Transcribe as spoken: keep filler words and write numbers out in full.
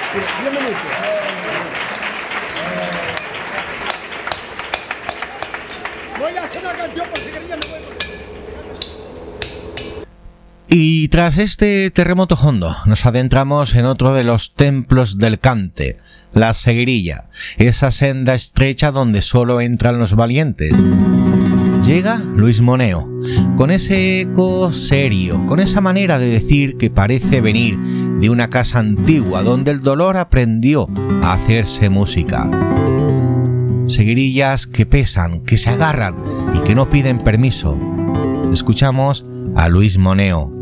Bienvenido. Voy a hacer una canción por Seguirilla, me voy. Y tras este terremoto hondo, nos adentramos en otro de los templos del cante, la Seguirilla, esa senda estrecha donde solo entran los valientes. Llega Luis Moneo, con ese eco serio, con esa manera de decir que parece venir de una casa antigua donde el dolor aprendió a hacerse música. Seguirillas que pesan, que se agarran y que no piden permiso. Escuchamos a Luis Moneo.